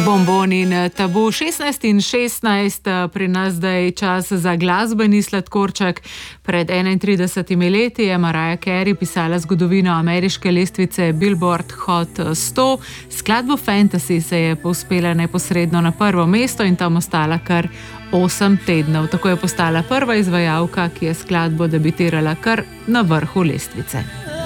Bonbon in Tabu, 16 in 16, pri nas zdaj čas za glasbeni sladkorček. Pred 31 leti je Mariah Carey pisala zgodovino ameriške lestvice Billboard Hot 100. Skladbo Fantasy se je povzpela neposredno na prvo mesto in tam ostala kar 8 tednov. Tako je postala prva izvajalka, ki je skladbo debitirala kar na vrhu lestvice.